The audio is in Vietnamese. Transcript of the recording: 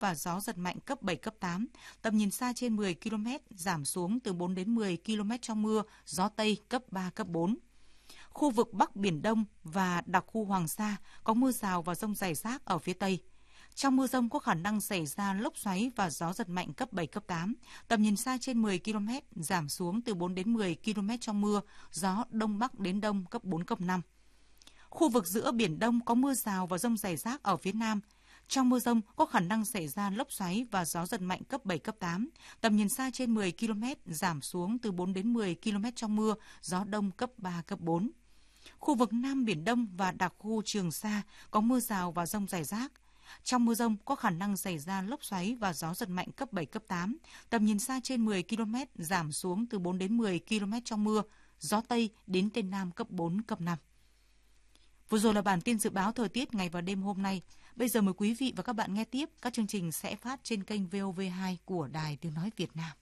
và gió giật mạnh cấp 7, cấp 8. Tầm nhìn xa trên 10 km, giảm xuống từ 4 đến 10 km trong mưa, gió Tây cấp 3, cấp 4. Khu vực Bắc Biển Đông và đặc khu Hoàng Sa có mưa rào và dông rải rác ở phía Tây. Trong mưa dông có khả năng xảy ra lốc xoáy và gió giật mạnh cấp 7, cấp 8. Tầm nhìn xa trên 10 km, giảm xuống từ 4 đến 10 km trong mưa, gió Đông Bắc đến Đông cấp 4, cấp 5. Khu vực giữa Biển Đông có mưa rào và dông rải rác ở phía Nam. Trong mưa dông có khả năng xảy ra lốc xoáy và gió giật mạnh cấp 7, cấp 8. Tầm nhìn xa trên 10 km, giảm xuống từ 4 đến 10 km trong mưa, gió Đông cấp 3, cấp 4. Khu vực Nam Biển Đông và đặc khu Trường Sa có mưa rào và dông rải rác. Trong mưa dông có khả năng xảy ra lốc xoáy và gió giật mạnh cấp 7, cấp 8. Tầm nhìn xa trên 10 km, giảm xuống từ 4 đến 10 km trong mưa, gió Tây đến Tây Nam cấp 4, cấp 5. Vừa rồi là bản tin dự báo thời tiết ngày và đêm hôm nay. Bây giờ mời quý vị và các bạn nghe tiếp các chương trình sẽ phát trên kênh VOV2 của Đài Tiếng Nói Việt Nam.